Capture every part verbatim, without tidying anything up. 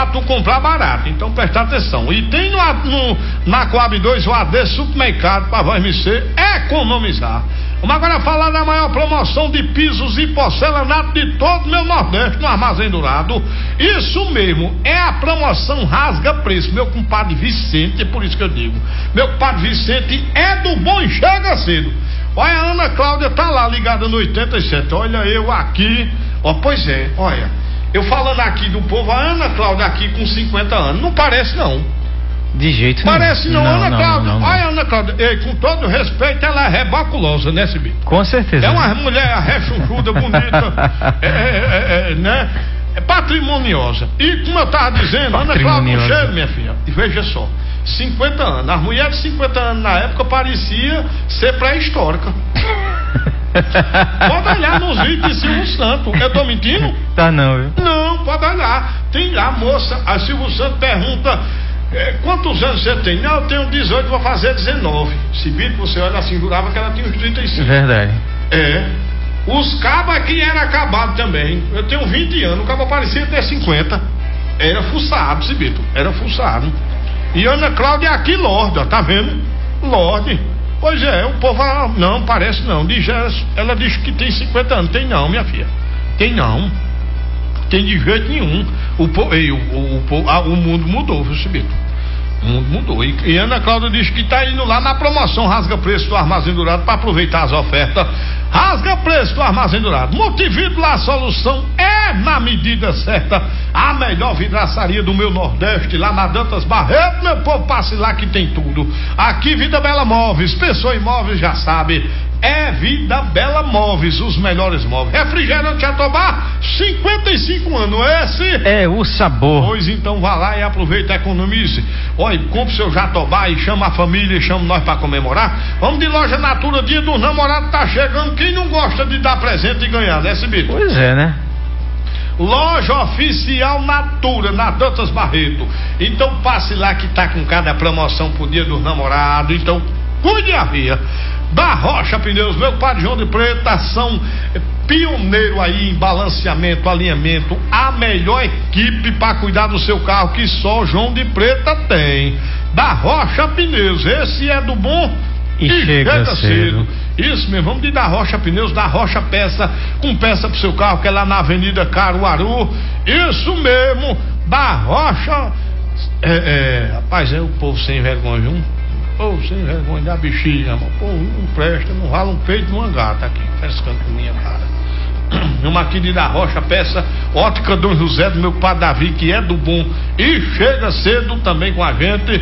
tu comprar barato. Então presta atenção. E tem no, no, na Coab dois o A D Supermercado para você economizar. Vamos agora falar da maior promoção de pisos e porcelanato de todo o meu Nordeste no Armazém Dourado. Isso mesmo, é a promoção rasga preço. Meu compadre Vicente, é por isso que eu digo. Meu compadre Vicente é do bom e chega cedo. Olha, a Ana Cláudia tá lá ligada no oitenta e sete. Olha eu aqui. Ó, pois é, olha. Eu falando aqui do povo, a Ana Cláudia aqui com cinquenta anos. Não parece não. De jeito nenhum. Parece não, não, Ana não, Cláudia. Não, não, olha, Ana Cláudia, ei, com todo respeito, ela é rebaculosa, né, Cibito? Com certeza. É uma mulher rechonchuda, bonita, é, é, é, é, né? É patrimoniosa. E como eu tava dizendo, Ana Cláudia, um cheiro, minha filha, veja só, cinquenta anos. As mulheres de cinquenta anos na época parecia ser pré-histórica. Pode olhar nos vídeos de Silvio Santos. Eu tô mentindo? Tá não, viu? Não, pode olhar. Tem lá a moça, a Silvio Santos pergunta: é, quantos anos você tem? Não, eu tenho dezoito, vou fazer dezenove. Se vir, você olha assim, jurava que ela tinha uns trinta e cinco. Verdade. É. Os cabos aqui eram acabados também. Eu tenho vinte anos, o cabo parecia ter cinquenta. Era fuçado, Cibito. Era fuçado. E Ana Cláudia é aqui, Lorde, ó, tá vendo? Lorde. Pois é, o povo, ah, não, parece não. Diz, ela diz que tem cinquenta anos. Tem não, minha filha. Tem não. Tem de jeito nenhum. O, ei, o, o, o, ah, o mundo mudou, viu, Cibito? O mundo mudou. E, e Ana Cláudia diz que tá indo lá na promoção Rasga Preço do Armazém Dourado para aproveitar as ofertas. Rasga Preço do Armazém Dourado. Multividro, a solução é na medida certa. A melhor vidraçaria do meu Nordeste, lá na Dantas Barreto, meu povo, passe lá que tem tudo. Aqui Vida Bela Móveis, Pessoa Imóveis já sabe. É Vida Bela Móveis, os melhores móveis. Refrigerante Jatobá, cinquenta e cinco anos, esse é o sabor. Pois então vá lá e aproveita e economize. Olha, compre seu Jatobá e chama a família e chama nós para comemorar. Vamos de Loja Natura, dia dos namorados tá chegando. Quem não gosta de dar presente e ganhar, né, Cibito? Pois é, né? Loja Oficial Natura, na Dantas Barreto. Então passe lá que tá com cada promoção pro dia dos namorados. Então cuide a via. Da Rocha Pneus, meu padre João de Preta, são pioneiro aí em balanceamento, alinhamento, a melhor equipe para cuidar do seu carro que só João de Preta tem. Da Rocha Pneus, esse é do bom e, e chega, chega cedo. cedo. Isso mesmo, vamos de Da Rocha Pneus, Da Rocha Peça, com peça pro seu carro, que é lá na Avenida Caruaru. Isso mesmo, Da Rocha. É, é, rapaz, é o povo sem vergonha, viu? Pô, sem vergonha da bexiga, mano. Pô, não presta, não rala um peito numa gata aqui, pescando com minha cara. Uma aqui de Da Rocha, peça Ótica Dom José, do meu padre Davi, que é do bom e chega cedo também com a gente.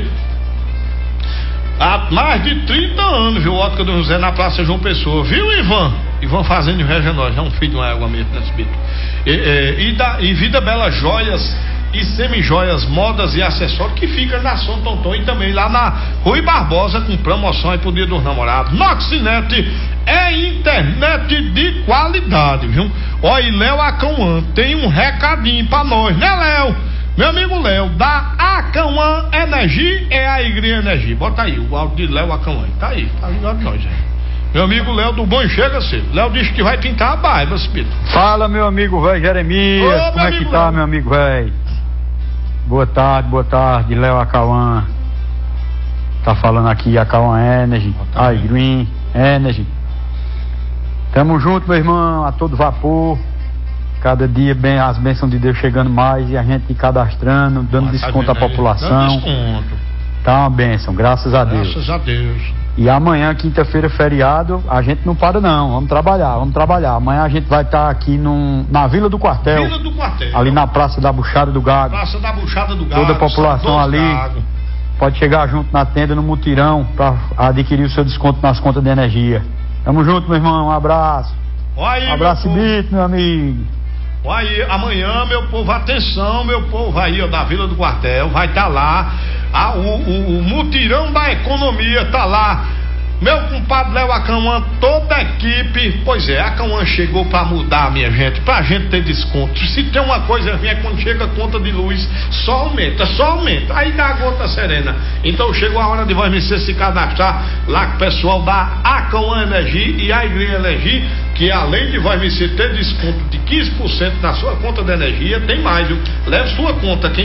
Há mais de trinta anos, viu? Ótica Dom José na Praça João Pessoa, viu, Ivan? Ivan fazendo inveja a nós, é um filho de uma água mesmo, nesse bito. E, e, e, da, e Vida Bela Joias e Semijoias, modas e acessórios, que fica na São Tonton e também lá na Rui Barbosa, com promoção aí pro dia dos namorados. Noxinet é internet de qualidade, viu? Ó, e Léo Acauã tem um recadinho pra nós, né, Léo? Meu amigo Léo, da Acauã Energia, é a Igreja Energia. Bota aí o áudio de Léo Acauã, tá aí, tá ligado nós, aí. Meu amigo Léo do Bom Chega Cedo. Léo disse que vai pintar a barba, Cipito. Fala, meu amigo velho Jeremias. Ô, como é que tá, Léo? Meu amigo velho? Boa tarde, boa tarde, Léo Acauã. Tá falando aqui, Acauã Energy, a Green Energy. Tamo junto, meu irmão, a todo vapor. Cada dia bem, as bênçãos de Deus chegando mais e a gente cadastrando, dando Nossa, desconto à população. Dando desconto. Tá uma bênção, graças a Deus. Graças a Deus. E amanhã, quinta-feira, feriado, a gente não para não, vamos trabalhar, vamos trabalhar. Amanhã a gente vai estar tá aqui num, na Vila do Quartel. Vila do Quartel. Ali na Praça da Buchada do Gado. Praça da Buchada do Gado. Toda a população ali Gado. Pode chegar junto na tenda, no mutirão, para adquirir o seu desconto nas contas de energia. Tamo junto, meu irmão, um abraço. Aí, um abraço, Bito, meu amigo. Aí, amanhã, meu povo, atenção, meu povo aí, ó, da Vila do Quartel, vai estar tá lá, a, o, o, o mutirão da economia tá lá. Meu compadre Léo Acauã, toda a equipe, pois é, a Acauã chegou pra mudar, minha gente, pra gente ter desconto. Se tem uma coisa, é quando chega a conta de luz, só aumenta, só aumenta, aí dá a gota serena. Então chegou a hora de você se cadastrar lá com o pessoal da Acauã Energia e a Igreja Energia, que além de você ter desconto de quinze por cento na sua conta de energia, tem mais, viu? Leve sua conta, quem